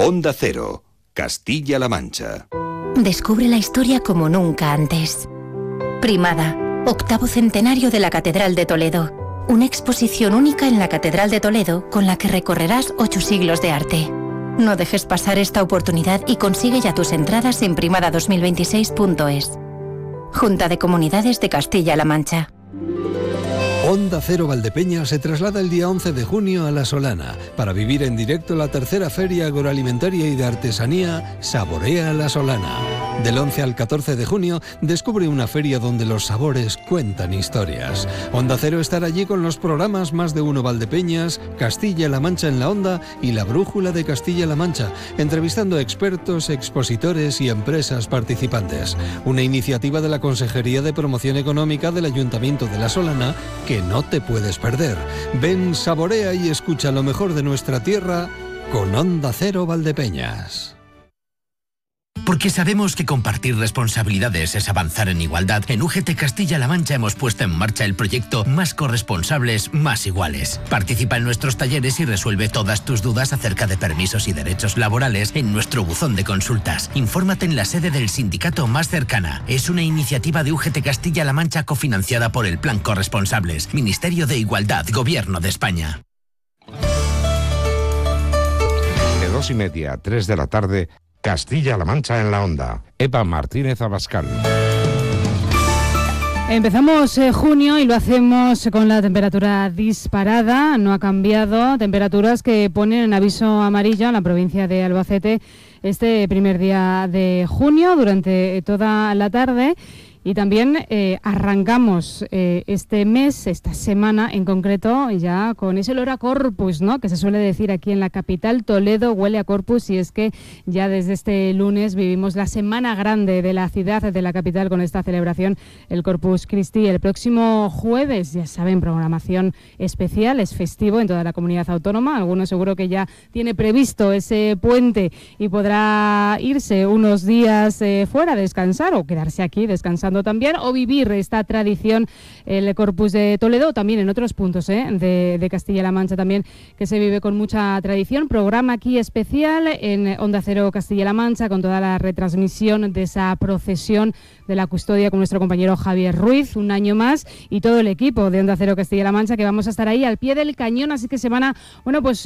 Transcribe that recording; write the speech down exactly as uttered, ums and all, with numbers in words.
Onda Cero, Castilla-La Mancha. Descubre la historia como nunca antes. Primada, octavo centenario de la Catedral de Toledo. Una exposición única en la Catedral de Toledo con la que recorrerás ocho siglos de arte. No dejes pasar esta oportunidad y consigue ya tus entradas en primada dos mil veintiséis punto es. Junta de Comunidades de Castilla-La Mancha. Onda Cero Valdepeñas se traslada el día once de junio a La Solana para vivir en directo la tercera Feria Agroalimentaria y de Artesanía Saborea La Solana. Del once al catorce de junio descubre una feria donde los sabores cuentan historias. Onda Cero estará allí con los programas Más de Uno Valdepeñas, Castilla-La Mancha en la Onda y La Brújula de Castilla-La Mancha, entrevistando a expertos, expositores y empresas participantes. Una iniciativa de la Consejería de Promoción Económica del Ayuntamiento de La Solana que no te puedes perder. Ven, saborea y escucha lo mejor de nuestra tierra con Onda Cero Valdepeñas. Porque sabemos que compartir responsabilidades es avanzar en igualdad, en U G T Castilla-La Mancha hemos puesto en marcha el proyecto Más corresponsables, más iguales. Participa en nuestros talleres y resuelve todas tus dudas acerca de permisos y derechos laborales en nuestro buzón de consultas. Infórmate en la sede del sindicato más cercana. Es una iniciativa de U G T Castilla-La Mancha cofinanciada por el Plan Corresponsables, Ministerio de Igualdad, Gobierno de España. De dos y media a tres de la tarde, Castilla-La Mancha en la Onda. Eva Martínez Abascal. Empezamos eh, junio y lo hacemos con la temperatura disparada, no ha cambiado, temperaturas que ponen en aviso amarillo a la provincia de Albacete este primer día de junio durante toda la tarde. Y también eh, arrancamos eh, este mes, esta semana en concreto, ya con ese olor a corpus, ¿no?, que se suele decir aquí en la capital. Toledo huele a corpus y es que ya desde este lunes vivimos la semana grande de la ciudad, de la capital, con esta celebración, el Corpus Christi. El próximo jueves, ya saben, programación especial, es festivo en toda la comunidad autónoma. Algunos seguro que ya tiene previsto ese puente y podrá irse unos días eh, fuera a descansar o quedarse aquí descansando también, o vivir esta tradición, el Corpus de Toledo, también en otros puntos ¿eh? de, de Castilla-La Mancha también, que se vive con mucha tradición. Programa aquí especial en Onda Cero Castilla-La Mancha, con toda la retransmisión de esa procesión de la custodia con nuestro compañero Javier Ruiz, un año más, y todo el equipo de Onda Cero Castilla-La Mancha, que vamos a estar ahí al pie del cañón, así que semana, bueno, pues